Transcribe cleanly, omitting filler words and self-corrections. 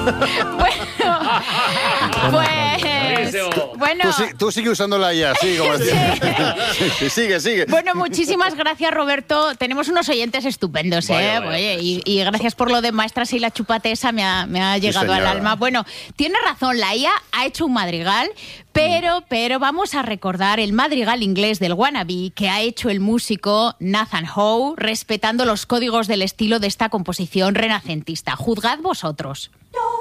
Bueno, tú sigue usándola ya, sí, como sigue. Bueno, muchísimas gracias, Roberto. Tenemos unos oyentes estupendos, ¿eh? Vaya. Oye, y gracias por lo de Maestras y la chupatesa, me ha llegado al alma. Bueno, tiene razón, la IA ha hecho un madrigal, pero vamos a recordar el madrigal inglés del Wannabe que ha hecho el músico Nathan Howe, respetando los códigos del estilo de esta composición renacentista. Juzgad vosotros.